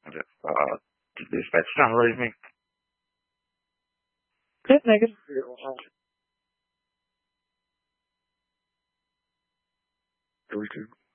Okay. Did the dispatch not raise me? Okay, negative. Here we go.